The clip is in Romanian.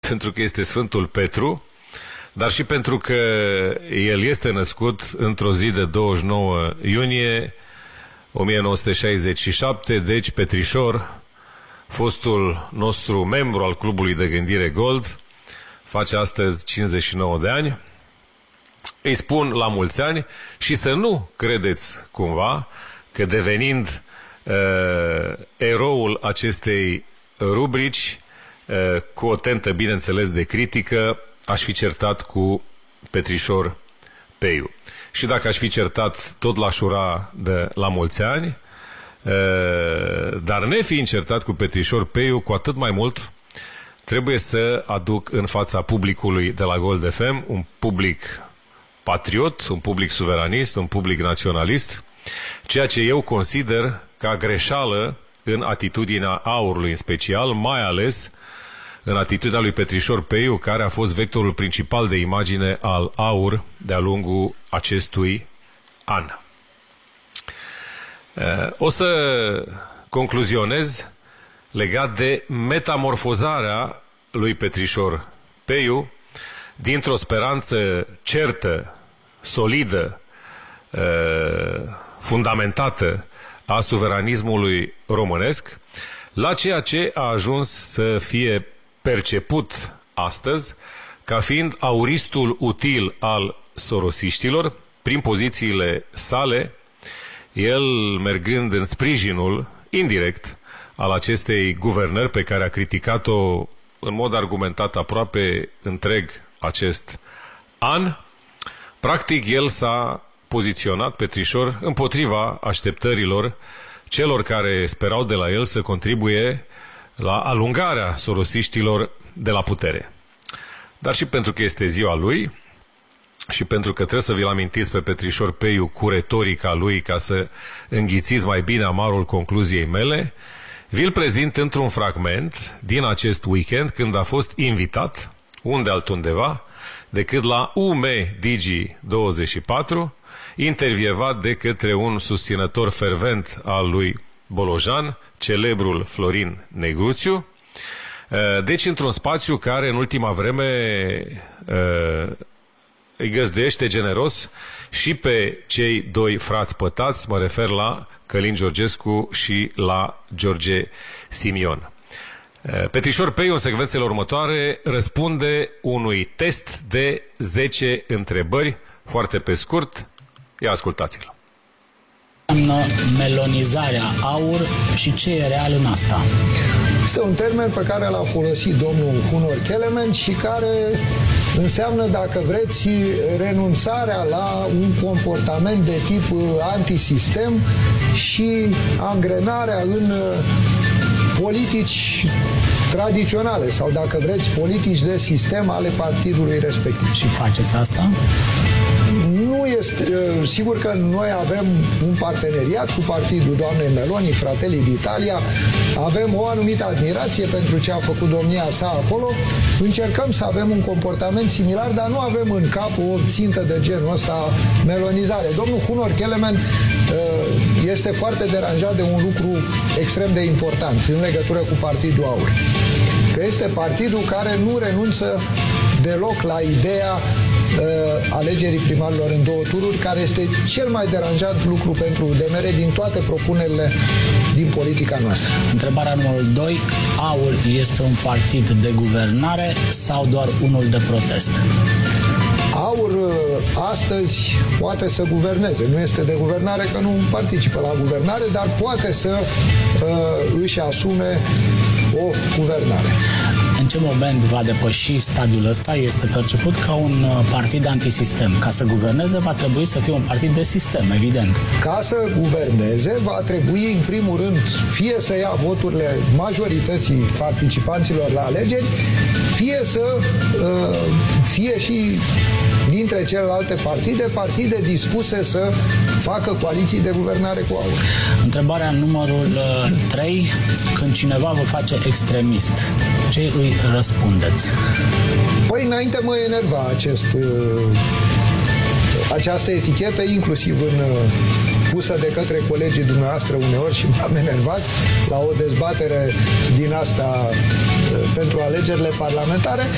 pentru că este Sfântul Petru, dar și pentru că el este născut într-o zi de 29 iunie 1967, deci Petrișor, fostul nostru membru al Clubului de Gândire Gold, face astăzi 59 de ani. Îi spun la mulți ani și să nu credeți cumva că devenind eroul acestei rubrici, cu o tentă, bineînțeles, de critică, aș fi certat cu Petrișor Peiu. Și dacă aș fi certat, tot l-aș ura de la mulți ani, dar nefiind certat cu Petrișor Peiu, cu atât mai mult trebuie să aduc în fața publicului de la Gold FM un public patriot, un public suveranist, un public naționalist, ceea ce eu consider ca greșeală în atitudinea aurului în special, mai ales în atitudinea lui Petrișor Peiu, care a fost vectorul principal de imagine al aur de-a lungul acestui an. O să concluzionez legat de metamorfozarea lui Petrișor Peiu dintr-o speranță certă, solidă, fundamentată a suveranismului românesc, la ceea ce a ajuns să fie perceput astăzi ca fiind auristul util al sorosiștilor, prin pozițiile sale, el mergând în sprijinul indirect al acestei guvernări pe care a criticat-o în mod argumentat aproape întreg acest an. Practic, el s-a poziționat, Petrișor, împotriva așteptărilor celor care sperau de la el să contribuie la alungarea sorosiștilor de la putere. Dar și pentru că este ziua lui și pentru că trebuie să vi-l amintiți pe Petrișor Peiu cu retorica lui ca să înghițiți mai bine amarul concluziei mele, vi-l prezint într-un fragment din acest weekend când a fost invitat, unde altundeva, decât la UME Digi24, intervievat de către un susținător fervent al lui Bolojan, celebrul Florin Negruțiu, deci într-un spațiu care în ultima vreme îi găzduiește generos și pe cei doi frați pătați, mă refer la Călin Georgescu și la George Simion. Petrișor Peiu, în secvențele următoare, răspunde unui test de 10 întrebări, foarte pe scurt. Ia ascultați-l. Melonizarea aur și ce e real în asta? Este un termen pe care l-a folosit domnul Hunor Kelemen și care înseamnă, dacă vreți, renunțarea la un comportament de tip antisistem și angrenarea în politici tradiționale sau, dacă vreți, politici de sistem ale partidului respectiv. Și faceți asta? Nu este, sigur că noi avem un parteneriat cu partidul doamnei Meloni, Fratelli d'Italia, avem o anumită admirație pentru ce a făcut domnia sa acolo, încercăm să avem un comportament similar, dar nu avem în cap o țintă de genul ăsta, melonizare. Domnul Hunor Kelemen este foarte deranjat de un lucru extrem de important în legătură cu Partidul Aur, că este partidul care nu renunță deloc la ideea alegerii primarilor în 2 tururi, care este cel mai deranjant lucru pentru DMR din toate propunerile din politica noastră. Întrebarea numărul 2. Aur este un partid de guvernare sau doar unul de protest? Aur astăzi poate să guverneze. Nu este de guvernare că nu participă la guvernare, dar poate să își asume o guvernare. În ce moment va depăși stadiul ăsta? Este perceput ca un partid antisistem. Ca să guverneze va trebui să fie un partid de sistem, evident. Ca să guverneze va trebui, în primul rând, fie să ia voturile majorității participanților la alegeri, fie să fie și dintre celelalte partide dispuse să facă coaliții de guvernare cu Aur. Întrebarea numărul 3. Când cineva vă face extremist, ce îi răspundeți? Păi, înainte mă enerva această etichetă, inclusiv pusă de către colegii dumneavoastră uneori, și m-am enervat la o dezbatere din asta pentru alegerile parlamentare.